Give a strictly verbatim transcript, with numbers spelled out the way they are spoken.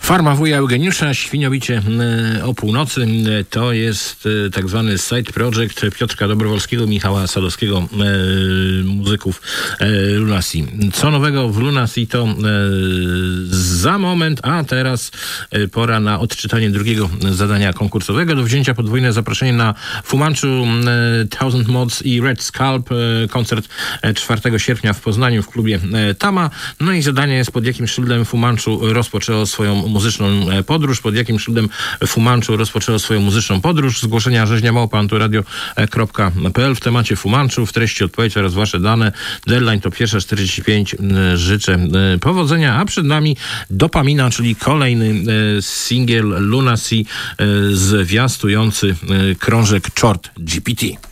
Farma wuja Eugeniusza, Świniowicie o północy. To jest tak zwany side project Piotrka Dobrowolskiego, Michała Sadowskiego, muzyków Lunacy. Co nowego w Lunacy to za moment, a teraz pora na odczytanie drugiego zadania konkursowego. Do wzięcia podwójne zaproszenie na Fu Manchu, Thousand Mods i Red Scalp. Koncert czwartego sierpnia w Poznaniu w klubie Tama. No i zadanie jest, pod jakim szyldem Fu Manchu rozpoczęło swoją muzyczną podróż, pod jakim szyldem Fu Manchu rozpoczęło swoją muzyczną podróż. Zgłoszenia rzeźnia małpa antoradio kropka p l w temacie Fu Manchu, w treści odpowiedź oraz wasze dane. Deadline to pierwsza czterdzieści pięć. Życzę powodzenia, a przed nami Dopamina, czyli kolejny singiel Lunacy, zwiastujący krążek Chord G P T.